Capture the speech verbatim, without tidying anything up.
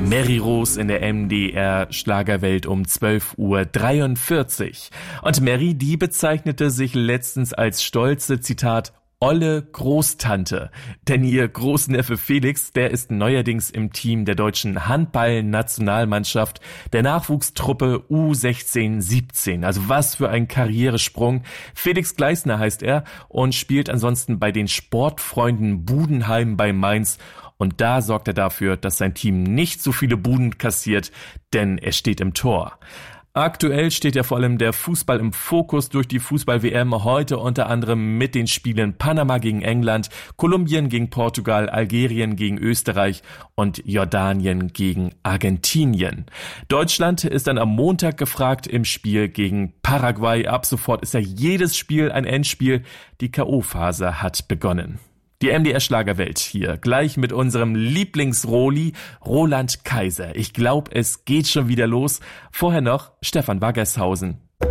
Mary Rose in der M D R Schlagerwelt um zwölf Uhr dreiundvierzig. Und Mary, die bezeichnete sich letztens als stolze, Zitat, olle Großtante. Denn ihr Großneffe Felix, der ist neuerdings im Team der deutschen Handball-Nationalmannschaft, der Nachwuchstruppe U sechzehn siebzehn. Also was für ein Karrieresprung. Felix Gleisner heißt er und spielt ansonsten bei den Sportfreunden Budenheim bei Mainz. Und da sorgt er dafür, dass sein Team nicht so viele Buden kassiert, denn er steht im Tor. Aktuell steht ja vor allem der Fußball im Fokus durch die Fußball-W M, heute unter anderem mit den Spielen Panama gegen England, Kolumbien gegen Portugal, Algerien gegen Österreich und Jordanien gegen Argentinien. Deutschland ist dann am Montag gefragt im Spiel gegen Paraguay. Ab sofort ist ja jedes Spiel ein Endspiel. Die K O-Phase hat begonnen. Die M D R Schlagerwelt hier, gleich mit unserem Lieblingsroli, Roland Kaiser. Ich glaube, es geht schon wieder los. Vorher noch Stefan Waggershausen.